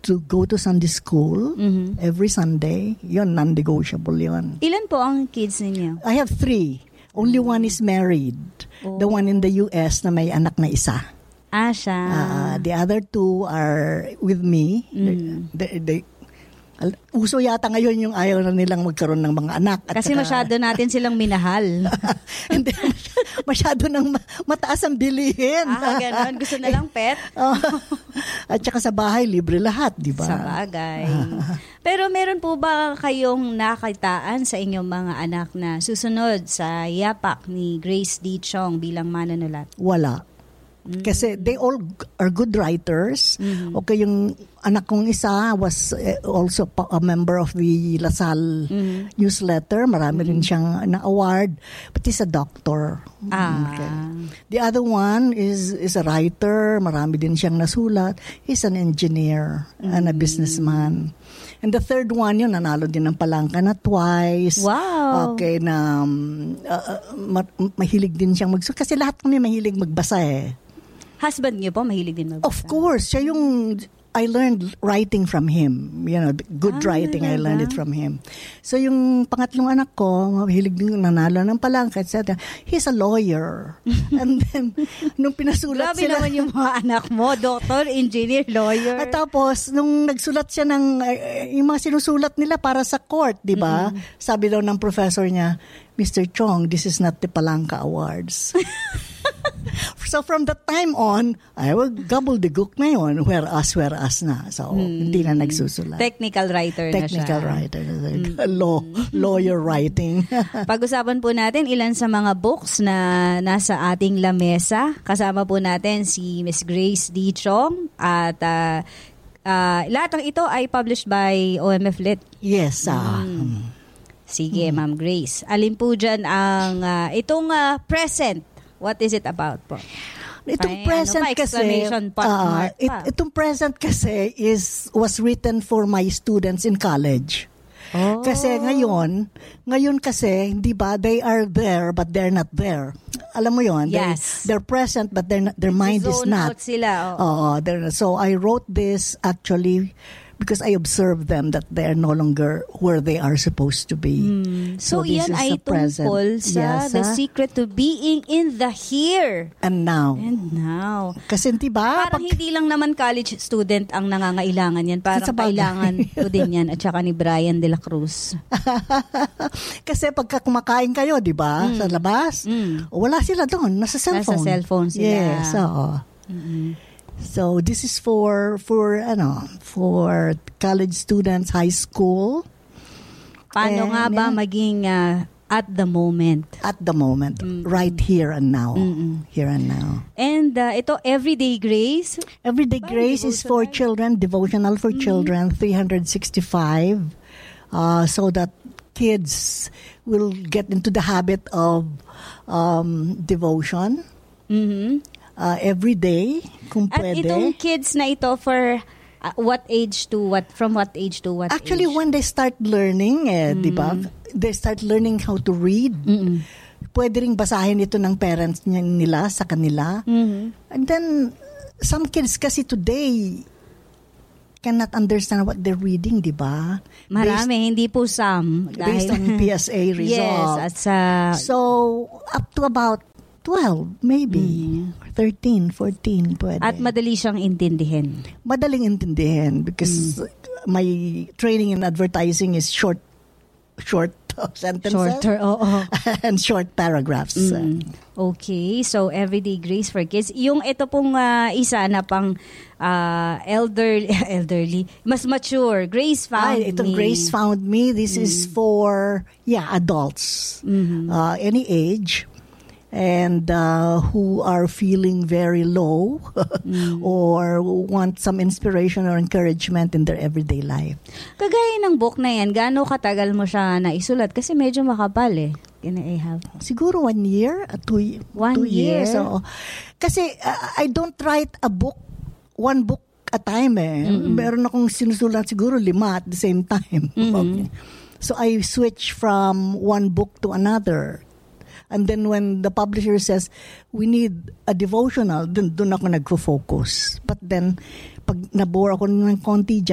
to go to Sunday school every Sunday. Yun, non-negotiable yun. Ilan po ang kids ninyo? I have 3. Only one is married. The one in the US na may anak na isa. Siya. The other 2 are with me. Uso yata ngayon yung ayaw na nilang magkaroon ng mga anak. At kasi masyado natin silang minahal. Hindi, masyado nang mataas ang bilihin. Ganon. Gusto na lang pet. At saka sa bahay, libre lahat, di ba? Sa bagay. Pero meron po ba kayong nakitaan sa inyong mga anak na susunod sa yapak ni Grace D. Chong bilang manunulat? Wala. Kasi they all are good writers. Okay, yung anak kong isa was also a member of the LaSalle newsletter. Marami rin siyang na-award. But he's a doctor. Okay. The other one is a writer. Marami din siyang nasulat. He's an engineer and a businessman. And the third one, yun, nanalo din ng Palangka na twice. Wow! Okay, na mahilig din siyang magsulat. Kasi lahat kami mahilig magbasa eh. Husband niyo po, mahilig din magbasa? Of course. Siya yung, I learned writing from him. You know, good writing, I learned it from him. So yung pangatlong anak ko, mahilig din nanalo ng Palangka, etc. He's a lawyer. And then, nung pinasulat grabe sila... naman yung mga anak mo, doctor, engineer, lawyer. At tapos, nung nagsulat siya ng, yung mga sinusulat nila para sa court, di ba? Sabi daw ng professor niya, Mr. Chong, this is not the Palangka Awards. So from that time on, I will gobbledygook na yun, whereas na. So hindi na nagsusulat. Technical writer na siya. Technical writer. Lawyer writing. Pag-usapan po natin ilan sa mga books na nasa ating lamesa. Kasama po natin si Miss Grace D. Chong at lahat ng ito ay published by OMF Lit. Yes. Sige, Ma'am Grace. Alin po dyan ang itong present? What is it about po? Itong present kasi, itong present kasi was written for my students in college. Oh. Kasi ngayon kasi, di ba, they are there but they're not there. Alam mo yon? Yes. They're present but their mind is not. Out sila. So I wrote this actually because I observed them that they are no longer where they are supposed to be. So yan ay tungkol sa the secret to being in the here. And now. Kasi diba? Parang hindi lang naman college student ang nangangailangan yan. Parang kailangan ko din yan at saka ni Brian de la Cruz. Kasi pagka kumakain kayo, diba? Sa labas, wala sila doon. Nasa cellphone. Nasa cellphone sila. Yes. So this is for college students, high school. Paano nga ba maging at the moment? At the moment, right here and now. Here and now. And ito, Everyday Grace? Everyday Grace is for children, devotional for children, 365, so that kids will get into the habit of devotion. Every day, kung pwede. At itong kids na ito for what age to what? From what age to what Actually, age? when they start learning, di ba? They start learning how to read. Pwede ring basahin ito ng parents nila sa kanila. And then, some kids kasi today cannot understand what they're reading, di ba? Marami, hindi po some. Based on PSA result. Yes, at so, up to about 12, maybe. 13, 14, pwede. At madali siyang intindihin. Madaling intindihin because my training in advertising is short sentences. Shorter, and short paragraphs. Okay, so Everyday Grace for Kids. Yung ito pong isa na pang elderly, mas mature, Grace Found Me. Itong Grace Found Me, this is for, adults. Any age. And who are feeling very low or want some inspiration or encouragement in their everyday life. Kagaya ng book na yan, gaano katagal mo siya naisulat? Kasi medyo makapal eh. Can I have? Siguro 1 year, 2 years. So, kasi I don't write a book, one book a time eh. Meron akong sinusulat siguro 5 at the same time. Okay. So I switch from one book to another. And then when the publisher says, we need a devotional, dun ako nagfo-focus. But then, pag nabore ako ng konti dyan,